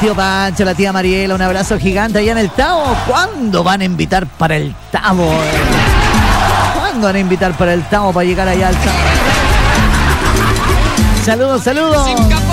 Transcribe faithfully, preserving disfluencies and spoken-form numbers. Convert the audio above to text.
tío Pancho, la tía Mariela, un abrazo gigante allá en el Tavo. ¿Cuándo van a invitar para el Tavo? ¿Cuándo van a invitar para el Tavo para llegar allá al Tavo? Saludos, saludos.